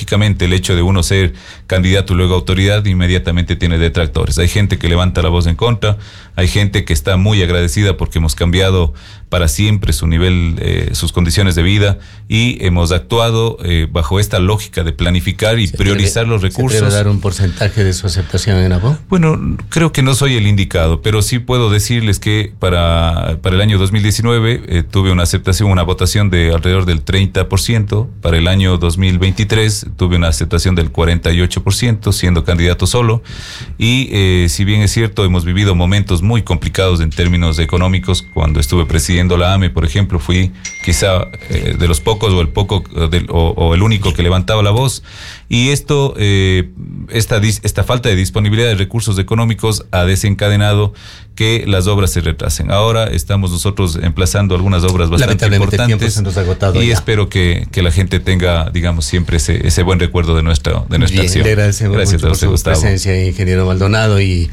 lógicamente el hecho de uno ser candidato y luego autoridad inmediatamente tiene detractores. Hay gente que levanta la voz en contra, hay gente que está muy agradecida porque hemos cambiado para siempre su nivel, sus condiciones de vida, y hemos actuado bajo esta lógica de planificar y priorizar los recursos. ¿Se atreve a dar un porcentaje de su aceptación en Abó? Bueno, creo que no soy el indicado, pero sí puedo decirles que para el año 2019 tuve una aceptación, una votación de alrededor del 30%. Para el año 2023 tuve una aceptación del 48%, siendo candidato solo. Y si bien es cierto, hemos vivido momentos muy complicados en términos económicos. Cuando estuve presidiendo la AME, por ejemplo, fui quizá de los pocos o el único que levantaba la voz. Y esto, esta falta de disponibilidad de recursos económicos ha desencadenado que las obras se retrasen. Ahora estamos nosotros emplazando algunas obras bastante importantes se nos ha agotado y ya. Espero que la gente tenga, digamos, siempre ese buen recuerdo de nuestra acción. Le agradecemos Gracias mucho a usted, por su Gustavo. presencia, ingeniero Maldonado, y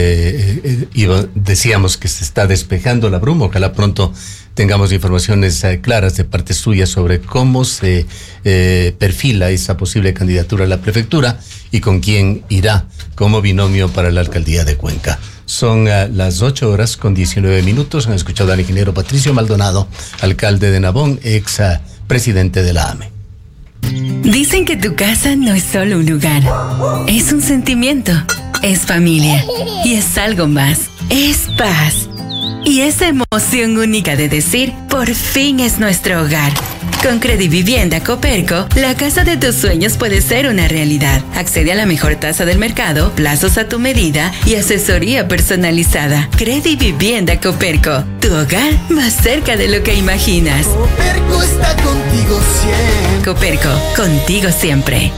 decíamos que se está despejando la bruma. Ojalá pronto tengamos informaciones claras de parte suya sobre cómo se perfila esa posible candidatura a la prefectura y con quién irá como binomio para la alcaldía de Cuenca. Son las 8:19. Han escuchado al ingeniero Patricio Maldonado, alcalde de Nabón, ex presidente de la AME. Dicen que tu casa no es solo un lugar, es un sentimiento, es familia y es algo más, es paz. Y esa emoción única de decir, por fin es nuestro hogar. Con Credivivienda Coperco, la casa de tus sueños puede ser una realidad. Accede a la mejor tasa del mercado, plazos a tu medida y asesoría personalizada. Credivivienda Coperco, tu hogar más cerca de lo que imaginas. Coperco está contigo siempre. Coperco, contigo siempre.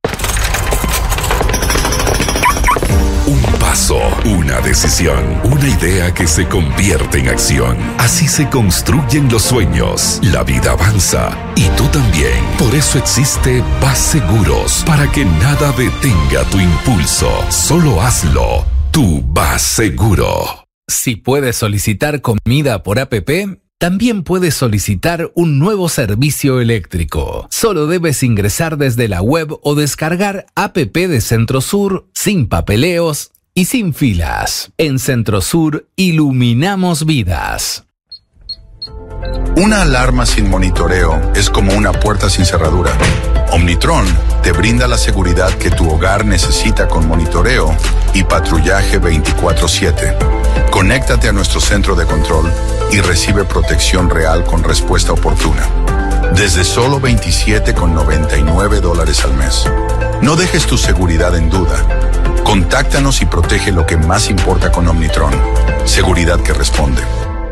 Una decisión, una idea que se convierte en acción. Así se construyen los sueños. La vida avanza y tú también. Por eso existe Vas Seguros, para que nada detenga tu impulso. Solo hazlo. Tú Vas Seguro. Si puedes solicitar comida por APP, también puedes solicitar un nuevo servicio eléctrico. Solo debes ingresar desde la web o descargar APP de Centrosur sin papeleos y sin filas. En Centrosur iluminamos vidas. Una alarma sin monitoreo es como una puerta sin cerradura. Omnitron te brinda la seguridad que tu hogar necesita con monitoreo y patrullaje 24/7. Conéctate a nuestro centro de control y recibe protección real con respuesta oportuna. Desde solo $27,99 al mes. No dejes tu seguridad en duda. Contáctanos y protege lo que más importa con Omnitron. Seguridad que responde.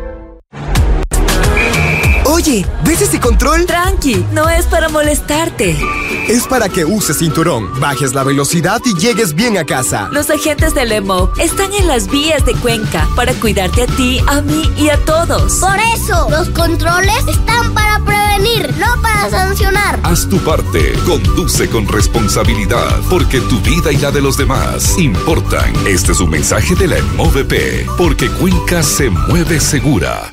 Oye, ¿ves ese control? Tranqui, no es para molestarte. Es para que uses cinturón, bajes la velocidad y llegues bien a casa. Los agentes del EMOB están en las vías de Cuenca para cuidarte a ti, a mí y a todos. Por eso, los controles están para prevenir, no para sancionar. Haz tu parte, conduce con responsabilidad, porque tu vida y la de los demás importan. Este es un mensaje de la EMOVP, porque Cuenca se mueve segura.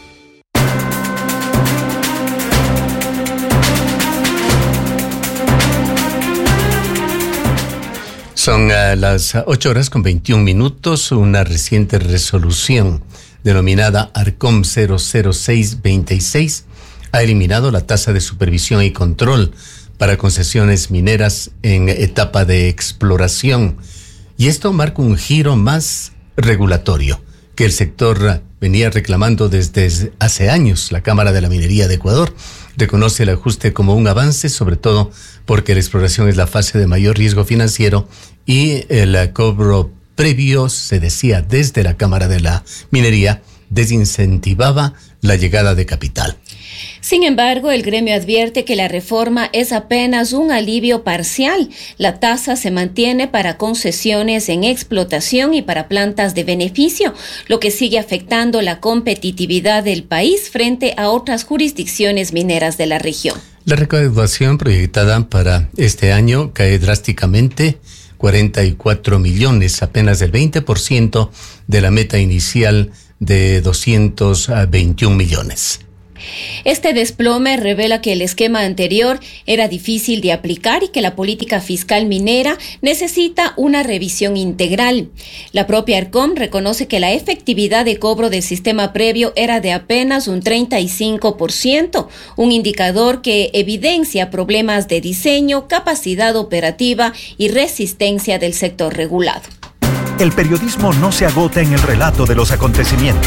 Son las 8:21. Una reciente resolución denominada ARCOM 00626 ha eliminado la tasa de supervisión y control para concesiones mineras en etapa de exploración. Y esto marca un giro más regulatorio que el sector venía reclamando desde hace años. La Cámara de la Minería de Ecuador reconoce el ajuste como un avance, sobre todo porque la exploración es la fase de mayor riesgo financiero y el cobro previo, se decía desde la Cámara de la Minería, desincentivaba la llegada de capital. Sin embargo, el gremio advierte que la reforma es apenas un alivio parcial. La tasa se mantiene para concesiones en explotación y para plantas de beneficio, lo que sigue afectando la competitividad del país frente a otras jurisdicciones mineras de la región. La recaudación proyectada para este año cae drásticamente, 44 millones, apenas el 20% de la meta inicial de 221 millones. Este desplome revela que el esquema anterior era difícil de aplicar y que la política fiscal minera necesita una revisión integral. La propia Arcom reconoce que la efectividad de cobro del sistema previo era de apenas un 35%, un indicador que evidencia problemas de diseño, capacidad operativa y resistencia del sector regulado. El periodismo no se agota en el relato de los acontecimientos.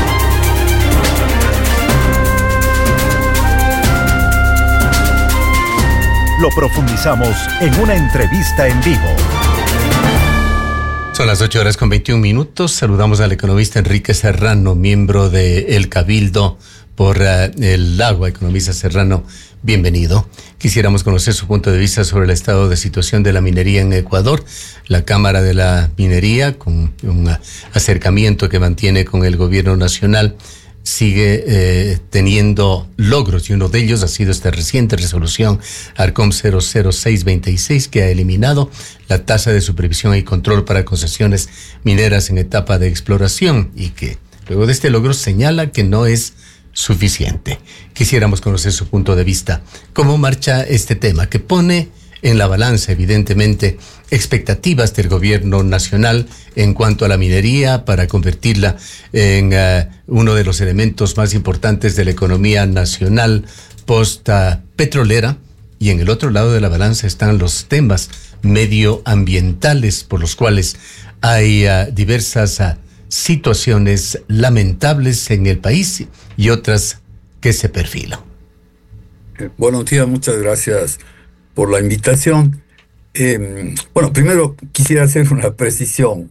Lo profundizamos en una entrevista en vivo. Son las 8:21. Saludamos al economista Enrique Serrano, miembro de El Cabildo por el Agua. Economista Serrano, bienvenido. Quisiéramos conocer su punto de vista sobre el estado de situación de la minería en Ecuador. La Cámara de la Minería, con un acercamiento que mantiene con el gobierno nacional, sigue teniendo logros, y uno de ellos ha sido esta reciente resolución Arcom 00626, que ha eliminado la tasa de supervisión y control para concesiones mineras en etapa de exploración, y que luego de este logro señala que no es suficiente. Quisiéramos conocer su punto de vista. ¿Cómo marcha este tema que pone en la balanza, evidentemente, expectativas del gobierno nacional en cuanto a la minería para convertirla en uno de los elementos más importantes de la economía nacional post-petrolera? Y en el otro lado de la balanza están los temas medioambientales por los cuales hay diversas situaciones lamentables en el país y otras que se perfilan. Buenos días, muchas gracias por la invitación. Primero quisiera hacer una precisión,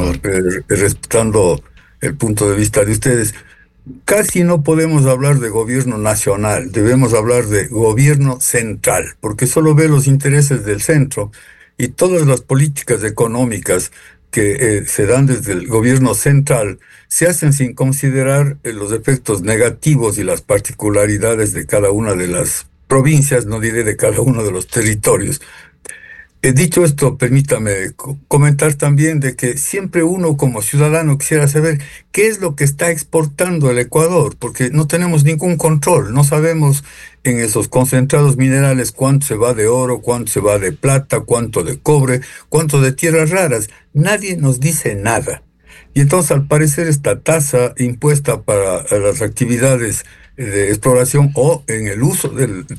respetando el punto de vista de ustedes. Casi no podemos hablar de gobierno nacional, debemos hablar de gobierno central, porque solo ve los intereses del centro, y todas las políticas económicas que se dan desde el gobierno central se hacen sin considerar los efectos negativos y las particularidades de cada una de las provincias, no diré de cada uno de los territorios. Dicho esto, permítame comentar también de que siempre uno como ciudadano quisiera saber qué es lo que está exportando el Ecuador, porque no tenemos ningún control, no sabemos en esos concentrados minerales cuánto se va de oro, cuánto se va de plata, cuánto de cobre, cuánto de tierras raras. Nadie nos dice nada. Y entonces, al parecer, esta tasa impuesta para las actividades de exploración o en el uso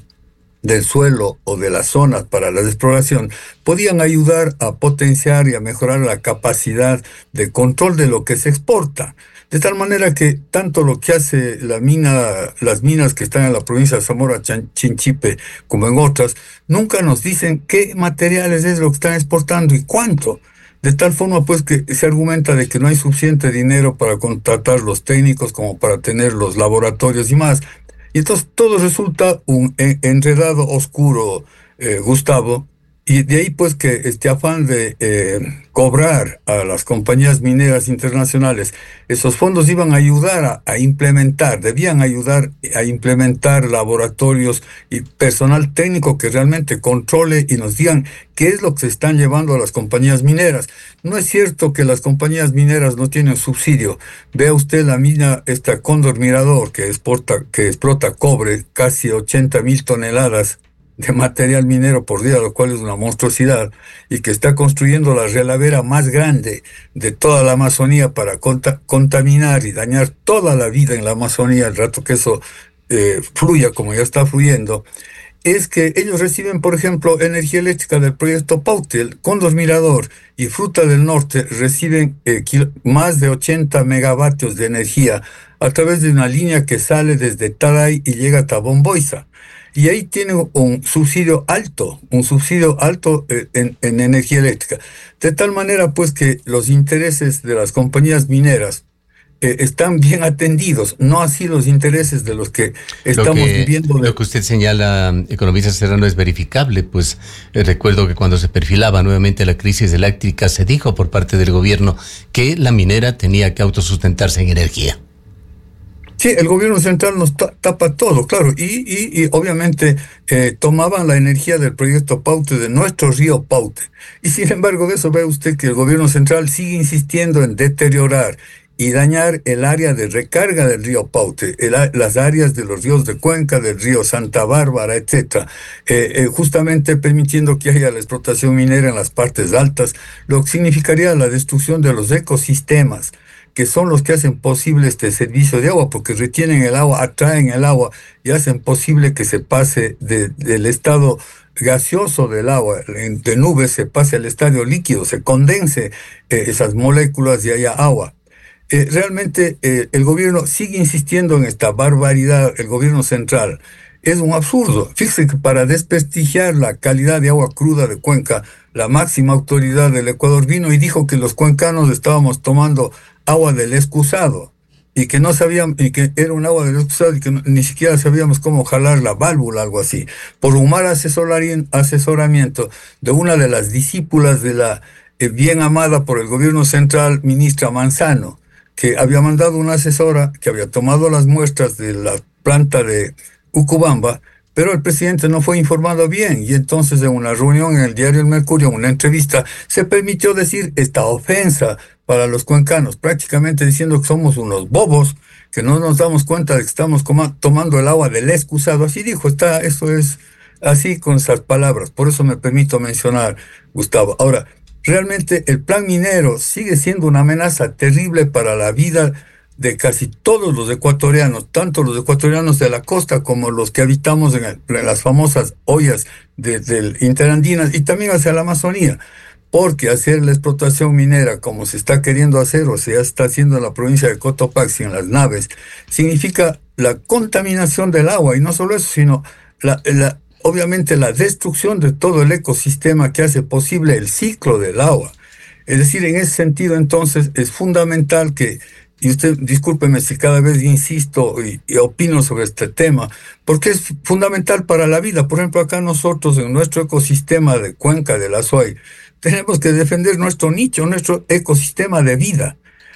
del suelo o de las zonas para la exploración podían ayudar a potenciar y a mejorar la capacidad de control de lo que se exporta. De tal manera que tanto lo que hace las minas que están en la provincia de Zamora Chinchipe como en otras, nunca nos dicen qué materiales es lo que están exportando y cuánto. De tal forma pues que se argumenta de que no hay suficiente dinero para contratar los técnicos como para tener los laboratorios y más. Y entonces todo resulta un enredado oscuro, Gustavo, y de ahí pues que este afán de cobrar a las compañías mineras internacionales, esos fondos iban a ayudar debían ayudar a implementar laboratorios y personal técnico que realmente controle y nos digan qué es lo que se están llevando a las compañías mineras. No es cierto que las compañías mineras no tienen subsidio. Vea usted la mina, esta Cóndor Mirador, que explota cobre, casi 80,000 toneladas de material minero por día, lo cual es una monstruosidad, y que está construyendo la relavera más grande de toda la Amazonía para contaminar y dañar toda la vida en la Amazonía, al rato que eso fluya como ya está fluyendo. Es que ellos reciben, por ejemplo, energía eléctrica del proyecto Paute. El Cóndor Mirador y Fruta del Norte reciben más de 80 megavatios de energía a través de una línea que sale desde Taday y llega hasta Bomboiza. Y ahí tiene un subsidio alto en energía eléctrica. De tal manera pues que los intereses de las compañías mineras están bien atendidos, no así los intereses de los que estamos viviendo. Lo que usted señala, economista Serrano, es verificable, pues recuerdo que cuando se perfilaba nuevamente la crisis eléctrica se dijo por parte del gobierno que la minera tenía que autosustentarse en energía. Sí, el gobierno central nos tapa todo, claro, y obviamente tomaban la energía del proyecto Paute, de nuestro río Paute. Y sin embargo de eso ve usted que el gobierno central sigue insistiendo en deteriorar y dañar el área de recarga del río Paute, las áreas de los ríos de Cuenca, del río Santa Bárbara, etc. Justamente permitiendo que haya la explotación minera en las partes altas, lo que significaría la destrucción de los ecosistemas, que son los que hacen posible este servicio de agua, porque retienen el agua, atraen el agua y hacen posible que se pase del estado gaseoso del agua, de nubes, se pase al estadio líquido, se condense esas moléculas y haya agua. Realmente el gobierno sigue insistiendo en esta barbaridad, el gobierno central. Es un absurdo. Fíjese que para desprestigiar la calidad de agua cruda de Cuenca, la máxima autoridad del Ecuador vino y dijo que los cuencanos estábamos tomando agua del excusado y que no sabían, y que era un agua del excusado y que ni siquiera sabíamos cómo jalar la válvula, algo así, por un mal asesoramiento de una de las discípulas de la bien amada por el gobierno central, ministra Manzano, que había mandado una asesora que había tomado las muestras de la planta de Ucubamba, pero el presidente no fue informado bien, y entonces en una reunión en el diario El Mercurio, en una entrevista, se permitió decir esta ofensa para los cuencanos, prácticamente diciendo que somos unos bobos, que no nos damos cuenta de que estamos tomando el agua del excusado. Así dijo, eso es así con esas palabras, por eso me permito mencionar, Gustavo. Ahora, realmente el plan minero sigue siendo una amenaza terrible para la vida de casi todos los ecuatorianos, tanto los ecuatorianos de la costa como los que habitamos en las famosas ollas del interandinas y también hacia la Amazonía, porque hacer la explotación minera como se está queriendo hacer o se está haciendo en la provincia de Cotopaxi, en las naves, significa la contaminación del agua, y no solo eso, sino obviamente la destrucción de todo el ecosistema que hace posible el ciclo del agua. Es decir, en ese sentido, entonces, es fundamental que, y usted discúlpeme si cada vez insisto y opino sobre este tema, porque es fundamental para la vida. Por ejemplo, acá nosotros, en nuestro ecosistema de Cuenca del Azuay, tenemos que defender nuestro nicho, nuestro ecosistema de vida.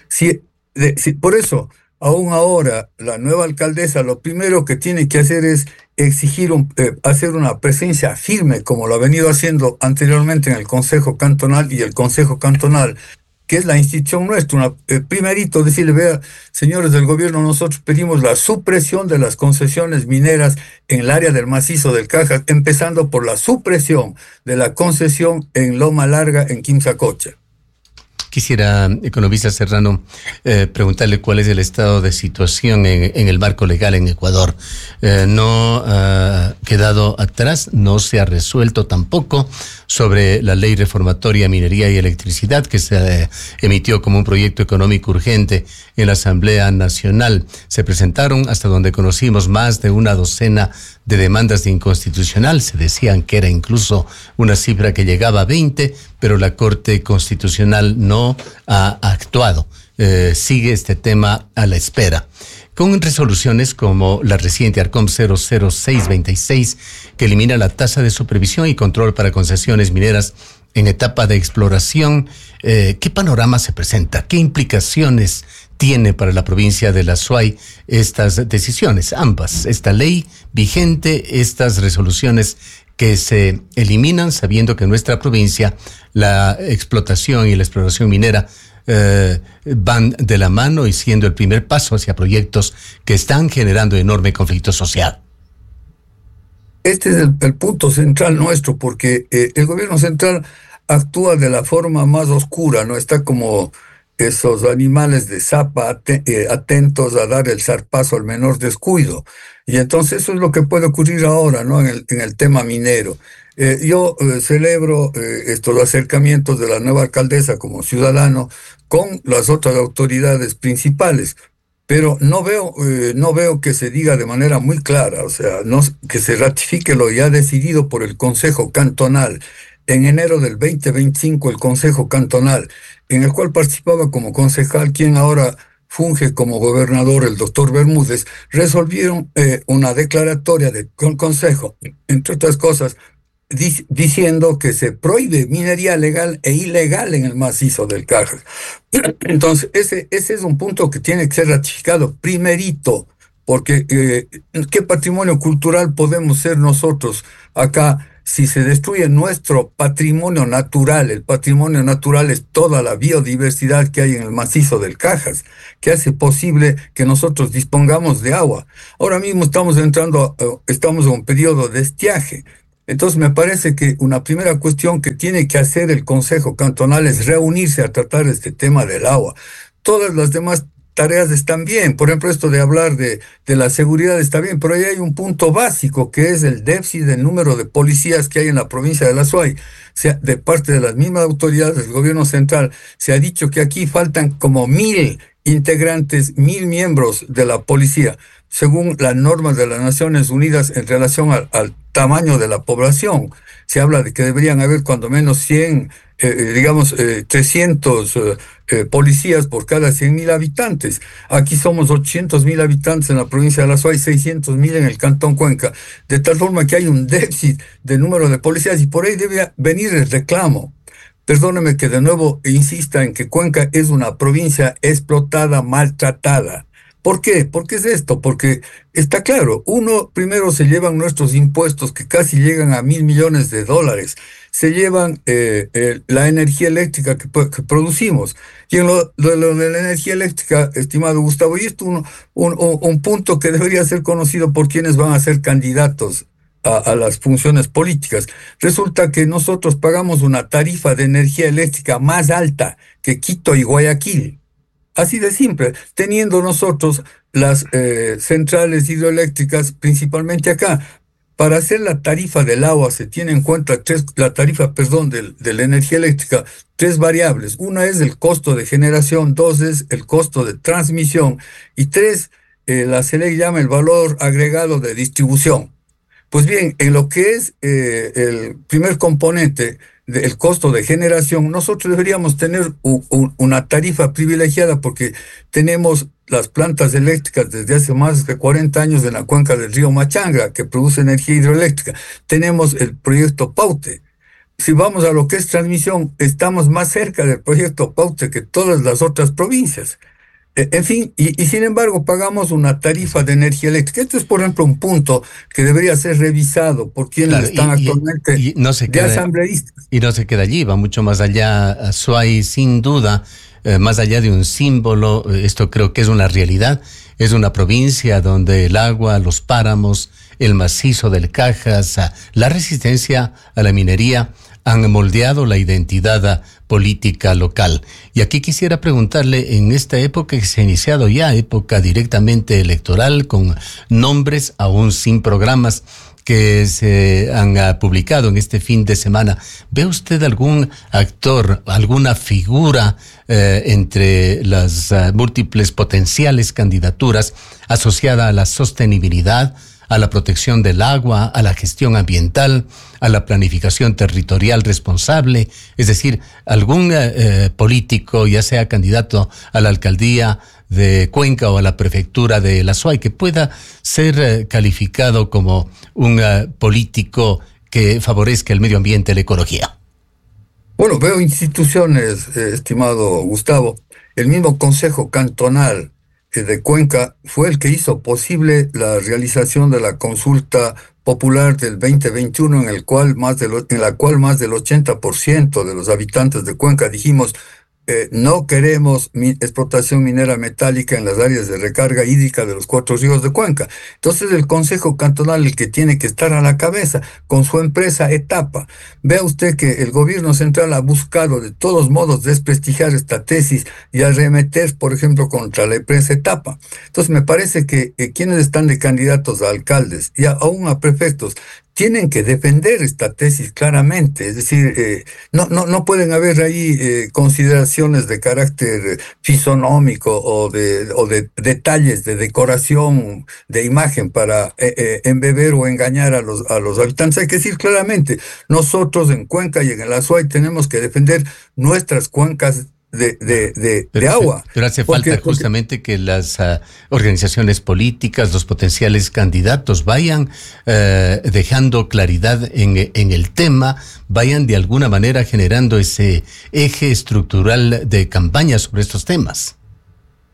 Por eso, aún ahora, la nueva alcaldesa lo primero que tiene que hacer es exigir hacer una presencia firme, como lo ha venido haciendo anteriormente en el Consejo Cantonal, y el Consejo Cantonal, que es la institución nuestra, primerito decirle, vea, señores del gobierno, nosotros pedimos la supresión de las concesiones mineras en el área del macizo del Cajas, empezando por la supresión de la concesión en Loma Larga, en Quimsacocha. Quisiera, economista Serrano, preguntarle cuál es el estado de situación en el marco legal en Ecuador. No ha quedado atrás, no se ha resuelto tampoco sobre la ley reformatoria minería y electricidad que se emitió como un proyecto económico urgente en la Asamblea Nacional. Se presentaron, hasta donde conocimos, más de una docena de demandas de inconstitucional. Se decían que era incluso una cifra que llegaba a 20, pero la Corte Constitucional no ha actuado. Sigue este tema a la espera. Con resoluciones como la reciente ARCOM 00626, que elimina la tasa de supervisión y control para concesiones mineras en etapa de exploración, ¿qué panorama se presenta? ¿Qué implicaciones tiene para la provincia de la Azuay estas decisiones? Ambas, esta ley vigente, estas resoluciones que se eliminan sabiendo que en nuestra provincia la explotación y la exploración minera van de la mano y siendo el primer paso hacia proyectos que están generando enorme conflicto social. Este es el punto central nuestro, porque el gobierno central actúa de la forma más oscura, ¿no? Está como esos animales de zapa atentos a dar el zarpazo al menor descuido. Y entonces eso es lo que puede ocurrir ahora, ¿no? En el tema minero. Yo celebro estos acercamientos de la nueva alcaldesa como ciudadano con las otras autoridades principales, pero no veo que se diga de manera muy clara, o sea, que se ratifique lo ya decidido por el Consejo Cantonal. En enero del 2025, el Consejo Cantonal, en el cual participaba como concejal quien ahora funge como gobernador, el doctor Bermúdez, resolvieron una declaratoria del Consejo, entre otras cosas, diciendo que se prohíbe minería legal e ilegal en el macizo del Cajas. Entonces, ese es un punto que tiene que ser ratificado primerito, porque ¿qué patrimonio cultural podemos ser nosotros acá si se destruye nuestro patrimonio natural, el patrimonio natural es toda la biodiversidad que hay en el macizo del Cajas, que hace posible que nosotros dispongamos de agua. Ahora mismo estamos en un periodo de estiaje. Entonces me parece que una primera cuestión que tiene que hacer el Consejo Cantonal es reunirse a tratar este tema del agua. Todas las demás tareas están bien, por ejemplo esto de hablar de la seguridad está bien, pero ahí hay un punto básico que es el déficit del número de policías que hay en la provincia de La Suay. O sea, de parte de las mismas autoridades del gobierno central se ha dicho que aquí faltan como 1,000 integrantes, 1,000 miembros de la policía, según las normas de las Naciones Unidas en relación al tamaño de la población. Se habla de que deberían haber cuando menos 100, 300 policías por cada 100,000 habitantes. Aquí somos 800,000 habitantes en la provincia de La Suay, 600,000 en el Cantón Cuenca, de tal forma que hay un déficit de número de policías y por ahí debe venir el reclamo. Perdóneme que de nuevo insista en que Cuenca es una provincia explotada, maltratada. ¿Por qué? ¿Por qué es esto? Porque está claro, primero se llevan nuestros impuestos que casi llegan a $1,000 millones, se llevan la energía eléctrica que producimos. Y en lo de la energía eléctrica, estimado Gustavo, y esto un punto que debería ser conocido por quienes van a ser candidatos a las funciones políticas. Resulta que nosotros pagamos una tarifa de energía eléctrica más alta que Quito y Guayaquil. Así de simple, teniendo nosotros las centrales hidroeléctricas principalmente acá. Para hacer la tarifa del agua se tiene en cuenta de la energía eléctrica, 3 variables. Una es el costo de generación, 2 es el costo de transmisión y 3, la SELEC llama el valor agregado de distribución. Pues bien, en lo que es el primer componente del costo de generación, nosotros deberíamos tener una tarifa privilegiada porque tenemos las plantas eléctricas desde hace más de 40 años en la cuenca del río Machanga, que produce energía hidroeléctrica. Tenemos el proyecto Paute. Si vamos a lo que es transmisión, estamos más cerca del proyecto Paute que todas las otras provincias. En fin, y sin embargo pagamos una tarifa de energía eléctrica. Esto es, por ejemplo, un punto que debería ser revisado por quienes están actualmente de asambleístas. Y no se queda allí, va mucho más allá. Suay, sin duda, más allá de un símbolo, esto creo que es una realidad. Es una provincia donde el agua, los páramos, el macizo del Cajas, la resistencia a la minería han moldeado la identidad política local. Y aquí quisiera preguntarle, en esta época que se ha iniciado ya, época directamente electoral, con nombres aún sin programas que se han publicado en este fin de semana, ¿ve usted algún actor, alguna figura entre las múltiples potenciales candidaturas asociada a la sostenibilidad, a la protección del agua, a la gestión ambiental, a la planificación territorial responsable? Es decir, algún político, ya sea candidato a la alcaldía de Cuenca o a la prefectura de La Suay, que pueda ser calificado como un político que favorezca el medio ambiente y la ecología. Bueno, veo instituciones, estimado Gustavo. El mismo Consejo Cantonal de Cuenca fue el que hizo posible la realización de la consulta popular del 2021, en la cual más del 80% de los habitantes de Cuenca dijimos no queremos explotación minera metálica en las áreas de recarga hídrica de los 4 ríos de Cuenca. Entonces el Consejo Cantonal el que tiene que estar a la cabeza con su empresa Etapa. Vea usted que el gobierno central ha buscado de todos modos desprestigiar esta tesis y arremeter, por ejemplo, contra la empresa Etapa. Entonces me parece que quienes están de candidatos a alcaldes y aún a prefectos tienen que defender esta tesis claramente. Es decir, no pueden haber ahí consideraciones de carácter fisonómico o de detalles de decoración, de imagen para embeber o engañar a los habitantes. Hay que decir claramente, nosotros en Cuenca y en el Azuay tenemos que defender nuestras cuencas de agua. Pero hace falta justamente que las organizaciones políticas, los potenciales candidatos vayan dejando claridad en el tema, vayan de alguna manera generando ese eje estructural de campaña sobre estos temas.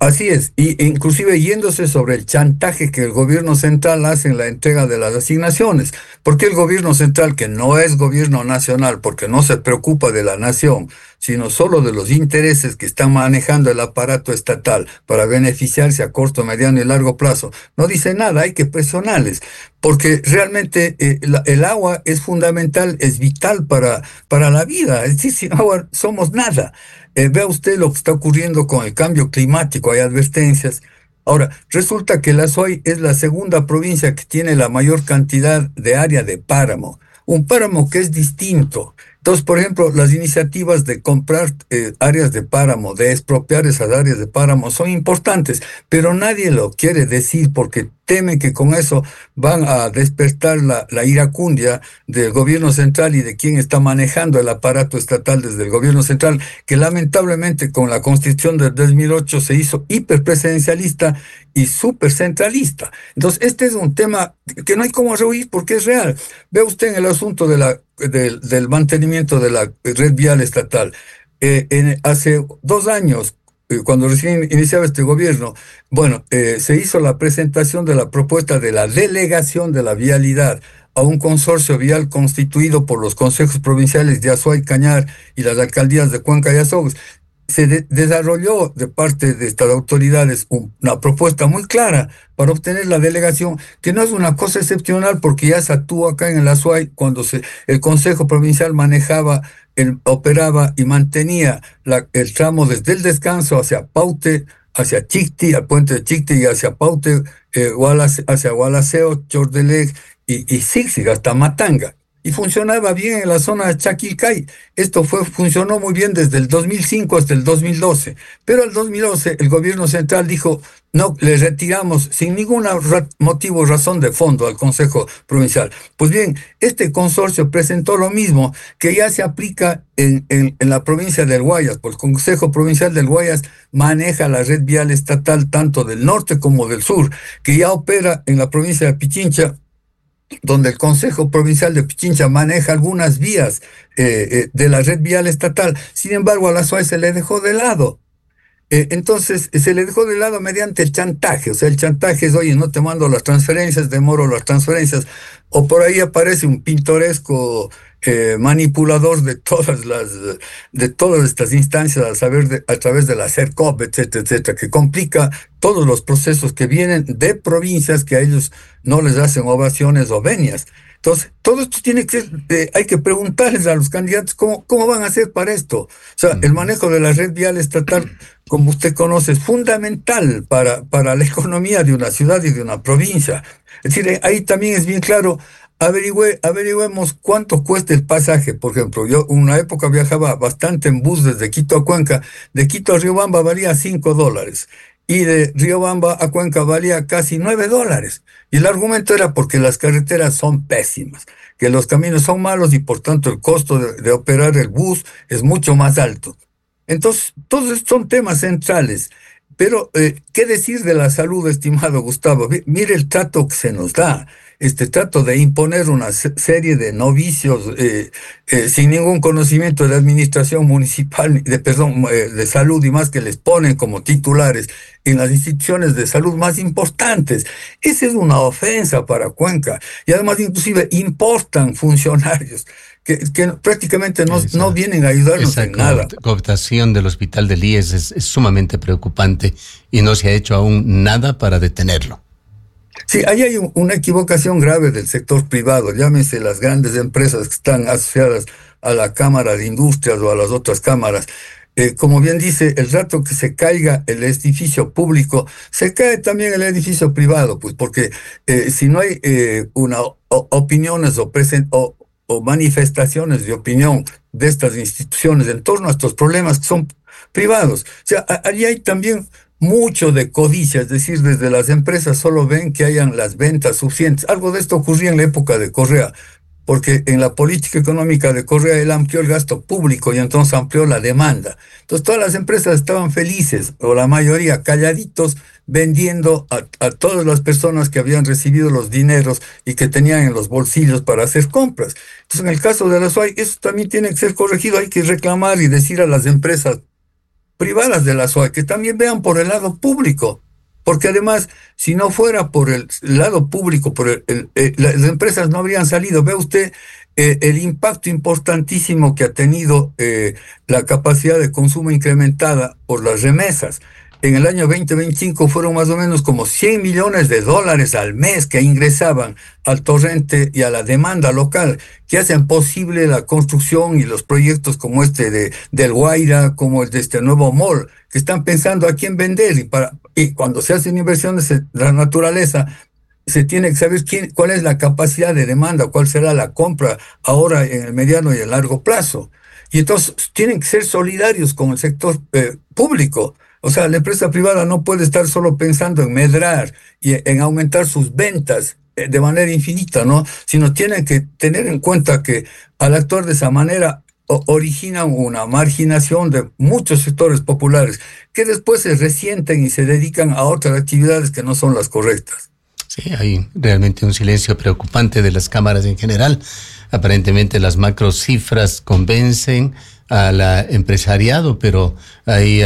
Así es, y inclusive yéndose sobre el chantaje que el gobierno central hace en la entrega de las asignaciones, porque el gobierno central, que no es gobierno nacional, porque no se preocupa de la nación, sino solo de los intereses que están manejando el aparato estatal para beneficiarse a corto, mediano y largo plazo, no dice nada, hay que presionarles, porque realmente el agua es fundamental, es vital para la vida, es decir, sin agua somos nada. Vea usted lo que está ocurriendo con el cambio climático, hay advertencias. Ahora, resulta que la SOAY es la segunda provincia que tiene la mayor cantidad de área de páramo, un páramo que es distinto. Entonces, por ejemplo, las iniciativas de comprar áreas de páramo, de expropiar esas áreas de páramo son importantes, pero nadie lo quiere decir porque temen que con eso van a despertar la iracundia del gobierno central y de quien está manejando el aparato estatal desde el gobierno central, que lamentablemente con la Constitución del 2008 se hizo hiperpresidencialista y supercentralista. Entonces, este es un tema que no hay cómo rehuir porque es real. Ve usted en el asunto del mantenimiento de la red vial estatal. Hace 2 años, cuando recién iniciaba este gobierno, se hizo la presentación de la propuesta de la delegación de la vialidad a un consorcio vial constituido por los consejos provinciales de Azuay, Cañar y las alcaldías de Cuenca y Azogues. Se desarrolló de parte de estas autoridades una propuesta muy clara para obtener la delegación, que no es una cosa excepcional porque ya se actuó acá en el Azuay cuando el Consejo Provincial operaba y mantenía el tramo desde el Descanso hacia Paute, hacia Chicti, al puente de Chicti y hacia Paute, hacia Gualaceo, Chordelec y Zig hasta Matanga. Y funcionaba bien en la zona de Chaquilcay. Esto funcionó muy bien desde el 2005 hasta el 2012. Pero el 2012 el gobierno central dijo, no, le retiramos sin ningún motivo o razón de fondo al Consejo Provincial. Pues bien, este consorcio presentó lo mismo que ya se aplica en la provincia del Guayas, pues el Consejo Provincial del Guayas maneja la red vial estatal tanto del norte como del sur, que ya opera en la provincia de Pichincha, donde el Consejo Provincial de Pichincha maneja algunas vías de la red vial estatal. Sin embargo, a la SOAY se le dejó de lado. Entonces, se le dejó de lado mediante el chantaje. O sea, el chantaje es, oye, no te mando las transferencias, demoro las transferencias. O por ahí aparece un pintoresco manipulador de todas estas instancias a través de la CERCOP, etcétera, etcétera, que complica todos los procesos que vienen de provincias que a ellos no les hacen ovaciones o venias. Entonces, todo esto tiene que ser, hay que preguntarles a los candidatos cómo van a hacer para esto. O sea, el manejo de la red vial estatal, como usted conoce, es fundamental para la economía de una ciudad y de una provincia. Es decir, ahí también es bien claro. Averigüemos cuánto cuesta el pasaje. Por ejemplo, yo una época viajaba bastante en bus desde Quito a Cuenca. De Quito a Riobamba valía $5 y de Riobamba a Cuenca valía casi $9. Y el argumento era porque las carreteras son pésimas, que los caminos son malos y por tanto el costo de operar el bus es mucho más alto. Entonces, todos estos son temas centrales. Pero, ¿qué decir de la salud, estimado Gustavo? Mire el trato que se nos da. Este trato de imponer una serie de novicios sin ningún conocimiento de administración municipal, de salud y más, que les ponen como titulares en las instituciones de salud más importantes. Esa es una ofensa para Cuenca. Y además, inclusive, importan funcionarios que prácticamente no vienen a ayudarnos en nada. Esa cooptación del hospital del IES es sumamente preocupante y no se ha hecho aún nada para detenerlo. Sí, ahí hay una equivocación grave del sector privado, llámese las grandes empresas que están asociadas a la Cámara de Industrias o a las otras cámaras. Como bien dice, el rato que se caiga el edificio público, se cae también el edificio privado, pues porque si no hay opiniones o manifestaciones de opinión de estas instituciones en torno a estos problemas que son privados. O sea, allí hay también mucho de codicia, es decir, desde las empresas solo ven que hayan las ventas suficientes. Algo de esto ocurría en la época de Correa, porque en la política económica de Correa él amplió el gasto público y entonces amplió la demanda. Entonces todas las empresas estaban felices, o la mayoría calladitos, vendiendo a todas las personas que habían recibido los dineros y que tenían en los bolsillos para hacer compras. Entonces en el caso de la SOAY, eso también tiene que ser corregido, hay que reclamar y decir a las empresas, privadas de la SUAY, que también vean por el lado público. Porque además, si no fuera por el lado público, las empresas no habrían salido. Ve usted el impacto importantísimo que ha tenido la capacidad de consumo incrementada por las remesas. En el año 2025 fueron más o menos como $100 millones al mes que ingresaban al torrente y a la demanda local, que hacen posible la construcción y los proyectos como del Guaira, como el de este nuevo mall, que están pensando a quién vender. Y cuando se hacen inversiones de la naturaleza, se tiene que saber cuál es la capacidad de demanda, cuál será la compra ahora en el mediano y el largo plazo. Y entonces tienen que ser solidarios con el sector público. O sea, la empresa privada no puede estar solo pensando en medrar y en aumentar sus ventas de manera infinita, ¿no? Sino tienen que tener en cuenta que al actuar de esa manera originan una marginación de muchos sectores populares que después se resienten y se dedican a otras actividades que no son las correctas. Sí, hay realmente un silencio preocupante de las cámaras en general. Aparentemente las macrocifras convencen al empresariado, pero hay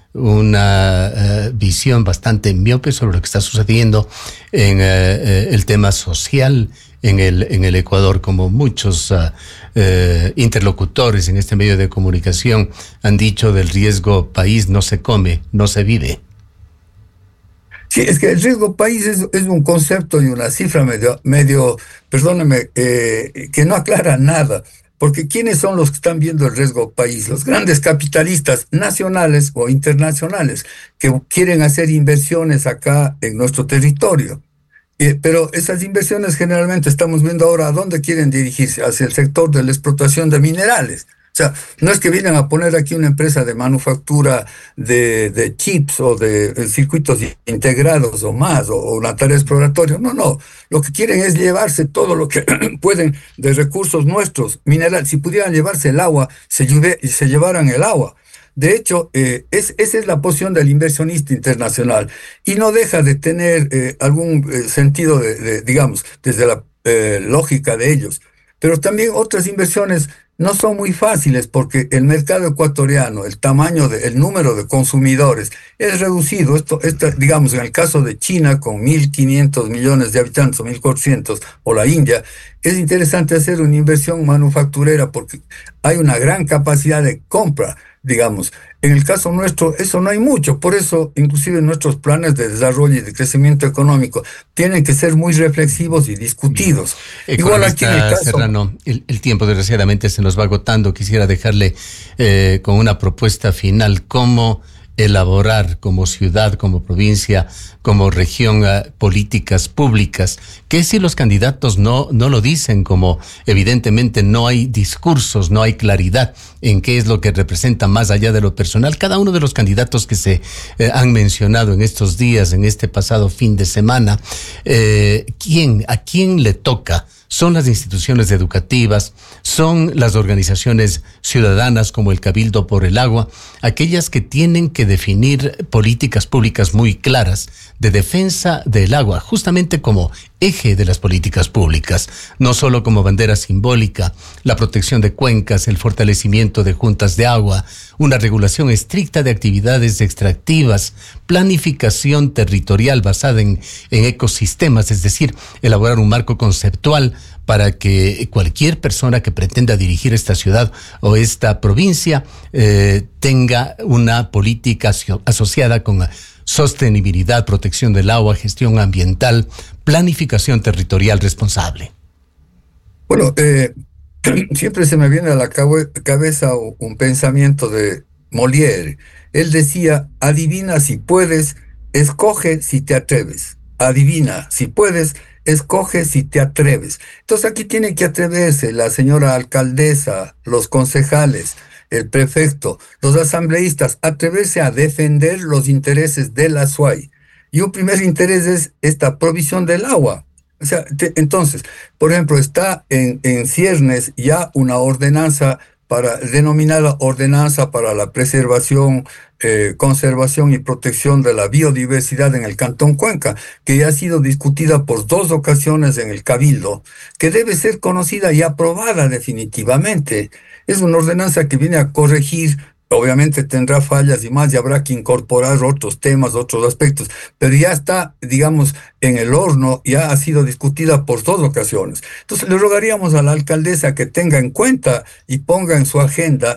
una visión bastante miope sobre lo que está sucediendo en el tema social en el Ecuador, como muchos interlocutores en este medio de comunicación han dicho. Del riesgo país no se come, no se vive. Sí, es que el riesgo país es un concepto y una cifra medio, perdóneme, que no aclara nada. Porque ¿quiénes son los que están viendo el riesgo país? Los grandes capitalistas nacionales o internacionales que quieren hacer inversiones acá en nuestro territorio. Pero esas inversiones generalmente estamos viendo ahora a dónde quieren dirigirse, hacia el sector de la explotación de minerales. O sea, no es que vienen a poner aquí una empresa de manufactura de chips o de circuitos integrados o más, o una tarea exploratoria. No. Lo que quieren es llevarse todo lo que pueden de recursos nuestros, minerales. Si pudieran llevarse el agua, se llevaran el agua. De hecho, esa es la posición del inversionista internacional. Y no deja de tener algún sentido, digamos, desde la lógica de ellos. Pero también otras inversiones no son muy fáciles porque el mercado ecuatoriano, el número de consumidores es reducido. Digamos, en el caso de China, con 1.500 millones de habitantes o 1.400, o la India, es interesante hacer una inversión manufacturera porque hay una gran capacidad de compra, digamos. En el caso nuestro, eso no hay mucho. Por eso, inclusive nuestros planes de desarrollo y de crecimiento económico tienen que ser muy reflexivos y discutidos. Igual aquí en el caso... Serrano, el tiempo desgraciadamente se nos va agotando. Quisiera dejarle con una propuesta final. ¿Cómo elaborar como ciudad, como provincia, como región, políticas públicas? ¿Qué si los candidatos no lo dicen? Como evidentemente no hay discursos, no hay claridad en qué es lo que representa más allá de lo personal. Cada uno de los candidatos que se han mencionado en estos días, en este pasado fin de semana, ¿a quién le toca? Son las instituciones educativas, son las organizaciones ciudadanas como el Cabildo por el Agua, aquellas que tienen que definir políticas públicas muy claras de defensa del agua, justamente como eje de las políticas públicas, no solo como bandera simbólica, la protección de cuencas, el fortalecimiento de juntas de agua, una regulación estricta de actividades extractivas, planificación territorial basada en ecosistemas, es decir, elaborar un marco conceptual para que cualquier persona que pretenda dirigir esta ciudad o esta provincia tenga una política asociada con sostenibilidad, protección del agua, gestión ambiental, planificación territorial responsable. Bueno, siempre se me viene a la cabeza un pensamiento de Molière. Él decía: adivina si puedes, escoge si te atreves. Adivina si puedes, escoge si te atreves. Entonces aquí tiene que atreverse la señora alcaldesa, los concejales, el prefecto, los asambleístas, atreverse a defender los intereses de la SUAY. Y un primer interés es esta provisión del agua. O sea, entonces, por ejemplo, está en ciernes ya una ordenanza denominada Ordenanza para la Preservación, Conservación y Protección de la Biodiversidad en el Cantón Cuenca, que ya ha sido discutida por 2 ocasiones en el Cabildo, que debe ser conocida y aprobada definitivamente. Es una ordenanza que viene a corregir obviamente tendrá fallas y más, y habrá que incorporar otros temas, otros aspectos, pero ya está, digamos, en el horno, ya ha sido discutida por 2 ocasiones. Entonces le rogaríamos a la alcaldesa que tenga en cuenta y ponga en su agenda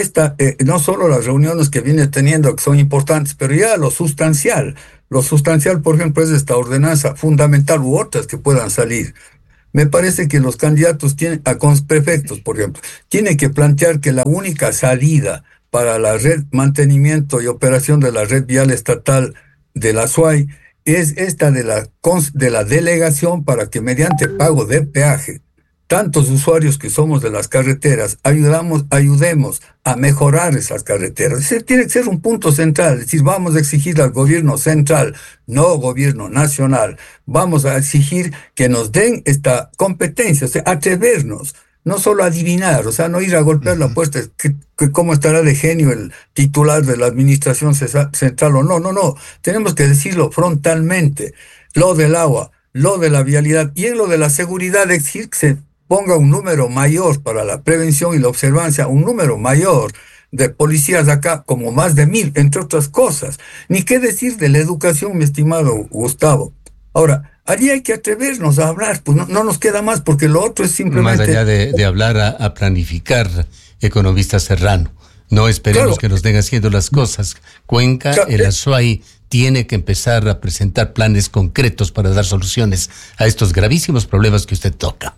no solo las reuniones que viene teniendo, que son importantes, pero ya lo sustancial. Lo sustancial, por ejemplo, es esta ordenanza fundamental u otras que puedan salir. Me parece que los candidatos con prefectos, por ejemplo, tienen que plantear que la única salida para la red, mantenimiento y operación de la red vial estatal de la SUAY es esta de la delegación, para que mediante pago de peaje, tantos usuarios que somos de las carreteras, ayudemos a mejorar esas carreteras. Tiene que ser un punto central, es decir, vamos a exigir al gobierno central, no gobierno nacional, vamos a exigir que nos den esta competencia, o sea, atrevernos, no solo adivinar, o sea, no ir a golpear la puerta, que cómo estará de genio el titular de la administración central o no, tenemos que decirlo frontalmente, lo del agua, lo de la vialidad y en lo de la seguridad, exigir que se ponga un número mayor para la prevención y la observancia, un número mayor de policías acá, como más de 1,000, entre otras cosas. Ni qué decir de la educación, mi estimado Gustavo. Ahora, allí hay que atrevernos a hablar, pues no nos queda más, porque lo otro es simplemente... Más allá de hablar, a planificar, economista Serrano. No esperemos que nos den haciendo las cosas. Cuenca, el Azuay tiene que empezar a presentar planes concretos para dar soluciones a estos gravísimos problemas que usted toca.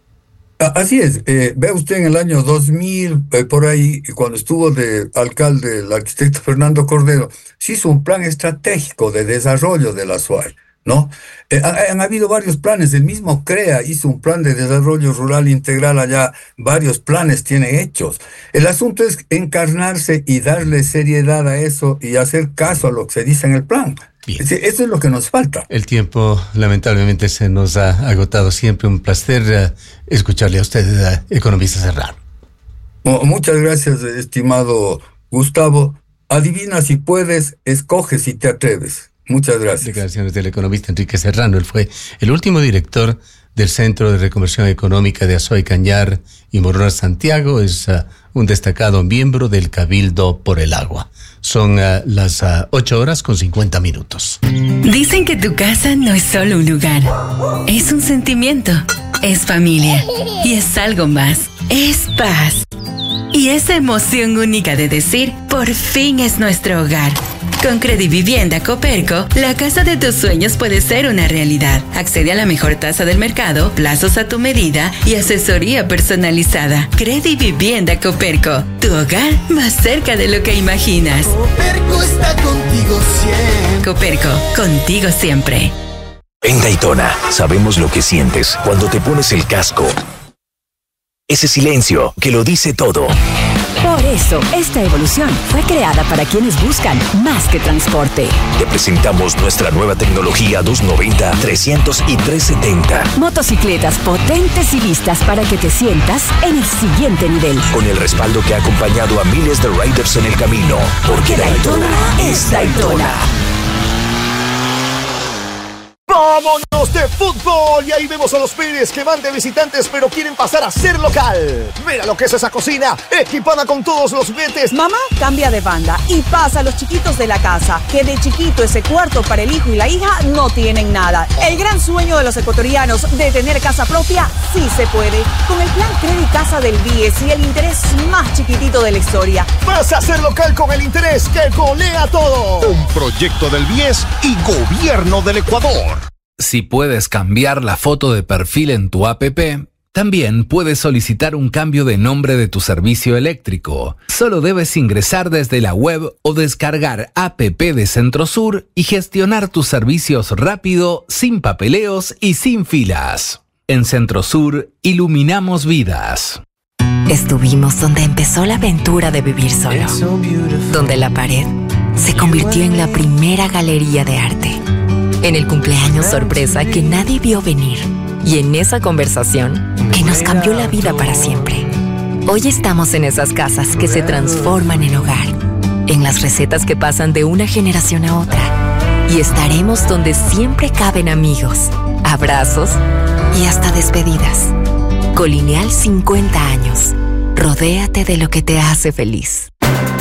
Así es, ve usted en el año 2000, por ahí, cuando estuvo de alcalde el arquitecto Fernando Cordero, se hizo un plan estratégico de desarrollo de la SUAY, ¿no? Han habido varios planes, el mismo CREA hizo un plan de desarrollo rural integral allá, varios planes tiene hechos. El asunto es encarnarse y darle seriedad a eso y hacer caso a lo que se dice en el plan. Bien. Eso es lo que nos falta. El tiempo lamentablemente se nos ha agotado. Siempre un placer escucharle a usted, economista Serrano. Muchas gracias, estimado Gustavo. Adivina si puedes, escoge si te atreves. Muchas gracias. Declaraciones del economista Enrique Serrano. Él fue el último director del Centro de Reconversión Económica de Azuay, Cañar y Morona, Santiago. Es un destacado miembro del Cabildo por el Agua. Son las 8:50. Dicen que tu casa no es solo un lugar, es un sentimiento, es familia y es algo más, es paz. Y esa emoción única de decir, por fin es nuestro hogar. Con Credivivienda Coperco, la casa de tus sueños puede ser una realidad. Accede a la mejor tasa del mercado, plazos a tu medida y asesoría personalizada. Credivivienda Coperco, tu hogar más cerca de lo que imaginas. Coperco está contigo siempre. Coperco, contigo siempre. En Daytona, sabemos lo que sientes cuando te pones el casco. Ese silencio que lo dice todo. Por eso, esta evolución fue creada para quienes buscan más que transporte. Te presentamos nuestra nueva tecnología 290, 300 y 370. Motocicletas potentes y listas para que te sientas en el siguiente nivel. Con el respaldo que ha acompañado a miles de riders en el camino. Porque Daytona es Daytona. ¡Vámonos de fútbol! Y ahí vemos a los Pérez que van de visitantes pero quieren pasar a ser local. Mira lo que es esa cocina, equipada con todos los betes. Mamá cambia de banda y pasa a los chiquitos de la casa, que de chiquito ese cuarto para el hijo y la hija no tienen nada. El gran sueño de los ecuatorianos de tener casa propia sí se puede. Con el plan Credit Casa del BIES y el interés más chiquitito de la historia. Vas a ser local con el interés que golea todo. Un proyecto del BIES y Gobierno del Ecuador. Si puedes cambiar la foto de perfil en tu APP, también puedes solicitar un cambio de nombre de tu servicio eléctrico. Solo debes ingresar desde la web o descargar APP de Centrosur y gestionar tus servicios rápido, sin papeleos y sin filas. En Centrosur, iluminamos vidas. Estuvimos donde empezó la aventura de vivir solo, donde la pared se convirtió en la primera galería de arte, en el cumpleaños sorpresa que nadie vio venir y en esa conversación que nos cambió la vida para siempre. Hoy estamos en esas casas que se transforman en hogar, en las recetas que pasan de una generación a otra, y estaremos donde siempre caben amigos, abrazos y hasta despedidas. Colineal 50 años. Rodéate de lo que te hace feliz.